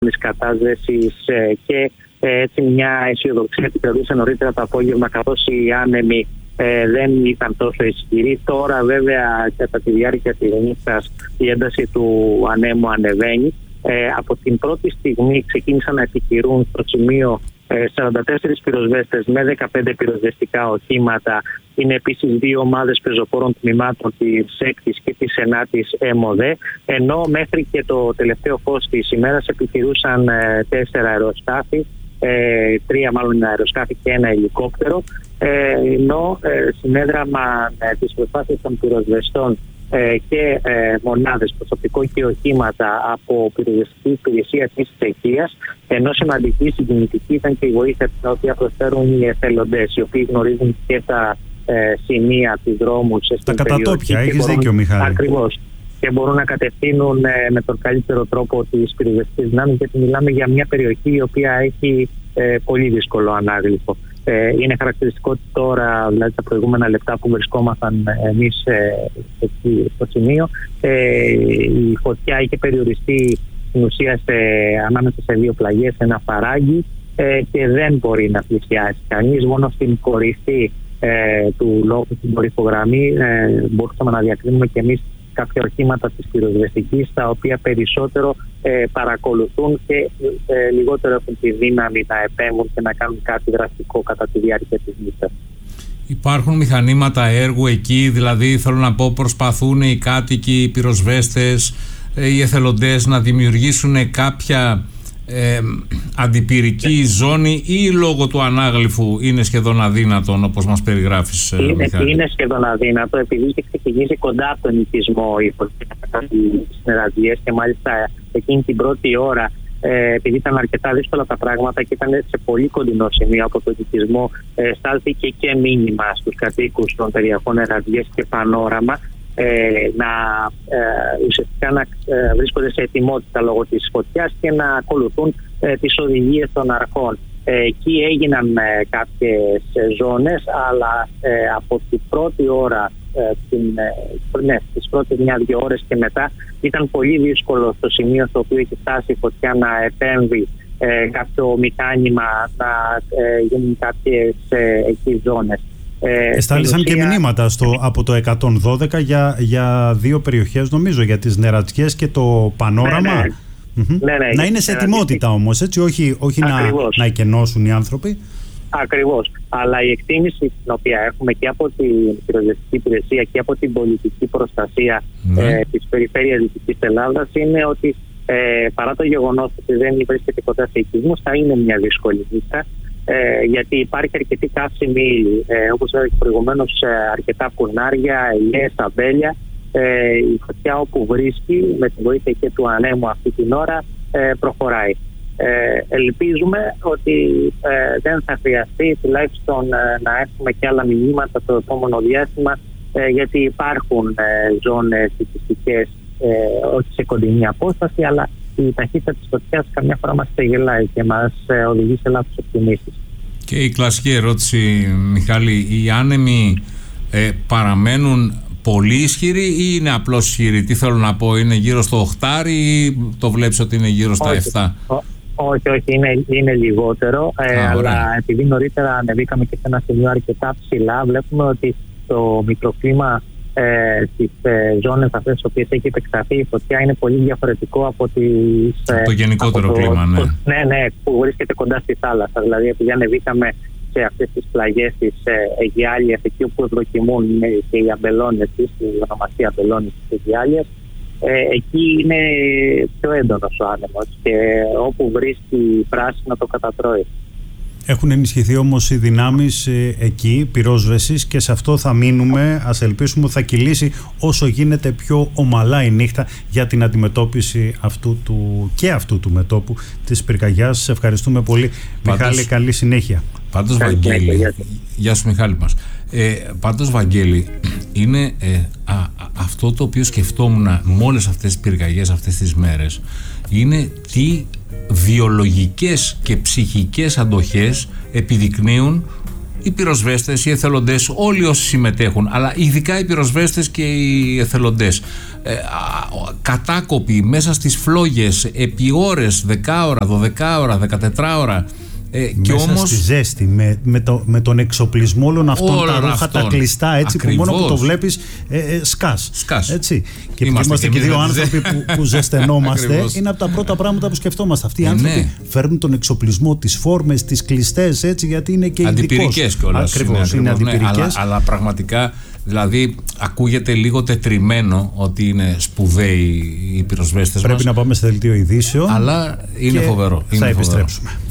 της κατάσβεσης και έτσι μια αισιοδοξία που κρατούσε νωρίτερα το απόγευμα, καθώς οι άνεμοι δεν ήταν τόσο ισχυροί. Τώρα βέβαια κατά τη διάρκεια της νύχτας η ένταση του ανέμου ανεβαίνει. Από την πρώτη στιγμή ξεκίνησαν να επιχειρούν στο σημείο 44 πυροσβέστες με 15 πυροσβεστικά οχήματα. Είναι επίσης 2 ομάδες πεζοπόρων τμήματων της 6ης και της 9ης ΕΜΟΔΕ, ενώ μέχρι και το τελευταίο φως της ημέρας επιχειρούσαν 4 αεροσκάφη, 3 μάλλον αεροσκάφη και 1 ελικόπτερο, ενώ συνέδραμα της προσπάθειας των πυροσβεστών και μονάδες, προσωπικό και οχήματα από πυροσβεστική υπηρεσία της Τσεχίας, ενώ σημαντική συγκινητική ήταν και η βοήθεια την οποία προσφέρουν οι εθελοντές, οι οποίοι γνωρίζουν και τα σημεία του δρόμου τα κατατόπια, έχεις δίκιο Μιχάλη. Ακριβώς. Και μπορούν να κατευθύνουν με τον καλύτερο τρόπο τις πυροσβεστικές δυνάμεις, γιατί μιλάμε για μια περιοχή η οποία έχει πολύ δύσκολο ανάγλυφο. Είναι χαρακτηριστικό ότι τώρα, δηλαδή τα προηγούμενα λεπτά που βρισκόμασταν εμείς εκεί στο σημείο, η φωτιά είχε περιοριστεί στην ουσία ανάμεσα σε 2 πλαγιές, ένα φαράγγι, και δεν μπορεί να πλησιάσει κανείς. Μόνο στην κορυφή του λόγου, στην κορυφογραμμή, μπορούσαμε να διακρίνουμε και εμείς κάποια οχήματα της πυροσβεστικής, τα οποία περισσότερο παρακολουθούν και λιγότερο έχουν τη δύναμη να επέμβουν και να κάνουν κάτι δραστικό κατά τη διάρκεια της νύχτας. Υπάρχουν μηχανήματα έργου εκεί, δηλαδή θέλω να πω προσπαθούν οι κάτοικοι, οι πυροσβέστες, οι εθελοντές να δημιουργήσουν κάποια αντιπυρική ζώνη, ή λόγω του ανάγλυφου είναι σχεδόν αδύνατον, όπως μας περιγράφεις? Είναι σχεδόν αδύνατο, επειδή είχε ξεκινήσει κοντά από τον οικισμό η φωτιά στις νεραδιές, και μάλιστα εκείνη την πρώτη ώρα, επειδή ήταν αρκετά δύσκολα τα πράγματα και ήταν σε πολύ κοντινό σημείο από τον οικισμό, στάλθηκε και μήνυμα στους κατοίκους των περιοχών νεραδιές και πανόραμα ουσιαστικά να βρίσκονται σε ετοιμότητα λόγω της φωτιάς και να ακολουθούν τις οδηγίες των αρχών. Εκεί έγιναν κάποιες ζώνες, αλλά από την πρώτη ώρα, τις πρώτες 1-2 ώρες και μετά, ήταν πολύ δύσκολο στο σημείο στο οποίο είχε φτάσει η φωτιά να επέμβει κάποιο μηχάνημα, να γίνουν κάποιες εκεί ζώνες. Εστάλησαν και μηνύματα από το 112 για 2 περιοχές, νομίζω, για τις νερατιές και το πανόραμα. Ναι, να είναι σε ετοιμότητα όμως, έτσι, όχι να εκενώσουν οι άνθρωποι. Ακριβώς. Αλλά η εκτίμηση την οποία έχουμε και από την πυροσβεστική υπηρεσία και από την πολιτική προστασία της περιφέρειας Δυτικής Ελλάδας είναι ότι παρά το γεγονός ότι δεν βρίσκεται κοντά σε οικισμούς, θα είναι μια δύσκολη νύχτα. Γιατί υπάρχει αρκετή καύσιμη ύλη, όπως έλεγα προηγουμένως, αρκετά φουρνάρια, ελιές, αμπέλια. Η φωτιά όπου βρίσκει, με τη βοήθεια και του ανέμου αυτή την ώρα, προχωράει. Ελπίζουμε ότι δεν θα χρειαστεί τουλάχιστον να έχουμε και άλλα μηνύματα το επόμενο διάστημα, γιατί υπάρχουν ζώνες οικιστικές, όχι σε κοντινή απόσταση, αλλά η ταχύτητα της φωτιάς καμιά φορά μας ξεγελάει και μας οδηγεί σε λάθος εκτιμήσεις. Και η κλασική ερώτηση, Μιχάλη, οι άνεμοι παραμένουν πολύ ισχυροί ή είναι απλώς ισχυροί? Τι θέλω να πω, είναι γύρω στο 8 ή το βλέπεις ότι είναι γύρω στα 7? Όχι, είναι λιγότερο, αλλά επειδή νωρίτερα ανεβήκαμε και σε ένα σημείο αρκετά ψηλά, βλέπουμε ότι το μικροκλίμα στις ζώνες αυτές τις οποίες έχει επεκταθεί η φωτιά είναι πολύ διαφορετικό από το γενικότερο κλίμα, ναι, που βρίσκεται κοντά στη θάλασσα. Δηλαδή, επειδή ανεβήκαμε σε αυτές τις πλαγιές της Αιγιάλιας, εκεί όπου ευδοκιμούν και οι αμπελώνες της, η ονομασία αμπελώνες της Αιγιάλιας, εκεί είναι πιο έντονος ο άνεμος και όπου βρίσκει πράσινο το κατατρώει. Έχουν ενισχυθεί όμως οι δυνάμεις εκεί πυρόσβεσης και σε αυτό θα μείνουμε. Ας ελπίσουμε ότι θα κυλήσει όσο γίνεται πιο ομαλά η νύχτα για την αντιμετώπιση αυτού του μετώπου της πυρκαγιάς. Σε ευχαριστούμε πολύ. Μιχάλη, καλή συνέχεια. Πάντως, Βαγγέλη, γεια σου Μιχάλη μας. Πάντως, Βαγγέλη, είναι αυτό το οποίο σκεφτόμουν με όλες αυτές τις πυρκαγιές αυτές τις μέρες, είναι τι βιολογικές και ψυχικές αντοχές επιδεικνύουν οι πυροσβέστες, οι εθελοντές, όλοι όσοι συμμετέχουν, αλλά ειδικά οι πυροσβέστες και οι εθελοντές, κατάκοποι μέσα στις φλόγες επί ώρες, 10 ώρα, 12 ώρα, 14 ώρα, και μέσα όμως, στη ζέστη, με τον εξοπλισμό όλων αυτών, τα ρούχα, τα κλειστά, έτσι, που μόνο που το βλέπεις σκάς. Έτσι. Και είμαστε και δύο άνθρωποι που ζεσθενόμαστε, είναι από τα πρώτα πράγματα που σκεφτόμαστε. Αυτοί οι άνθρωποι φέρνουν τον εξοπλισμό, τις φόρμες, τις κλειστές, έτσι, γιατί είναι και ειδικός. Αντιπυρικές κιόλας. Ακριβώς, είναι αντιπυρικές. Αλλά πραγματικά, δηλαδή, ακούγεται λίγο τετριμένο ότι είναι σπουδαίοι οι πυροσβέστες μας. Πρέπει να πάμε σε δελτίο ειδήσεων. Αλλά είναι φοβερό. Θα επιστρέψουμε.